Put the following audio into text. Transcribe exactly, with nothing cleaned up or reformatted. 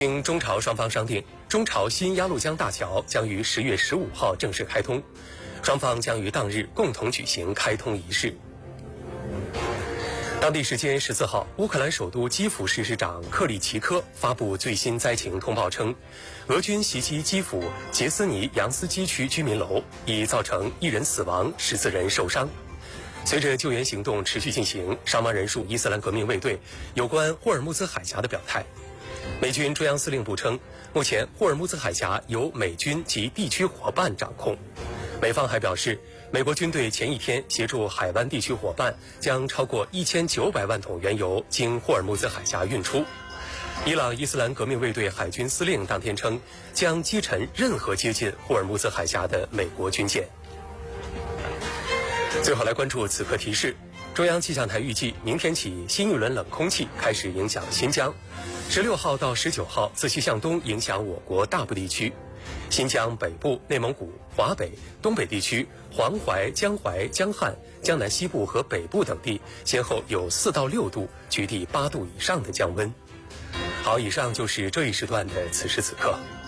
经中朝双方商定，中朝新鸭绿江大桥将于十月十五号正式开通，双方将于当日共同举行开通仪式。当地时间十四号，乌克兰首都基辅市市长克里奇科发布最新灾情通报称，俄军袭击基辅杰斯尼扬斯基区居民楼，已造成一人死亡，十四人受伤。随着救援行动持续进行，伤亡人数伊斯兰革命卫队有关霍尔木兹海峡的表态。美军中央司令部称，目前霍尔木兹海峡由美军及地区伙伴掌控。美方还表示，美国军队前一天协助海湾地区伙伴将超过一千九百万桶原油经霍尔木兹海峡运出。伊朗伊斯兰革命卫队海军司令当天称，将击沉任何接近霍尔木兹海峡的美国军舰。最后来关注此刻提示，中央气象台预计明天起新一轮冷空气开始影响新疆，十六号到十九号自西向东影响我国大部地区。新疆北部、内蒙古、华北、东北地区、黄淮、江淮、江汉、江南西部和北部等地先后有四到六度，局地八度以上的降温。好，以上就是这一时段的此时此刻。